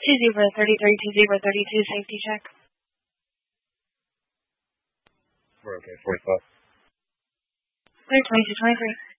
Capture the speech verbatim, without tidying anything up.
two zero three three two zero three two, safety check. We're okay, forty-five. Clear twenty-two twenty-three.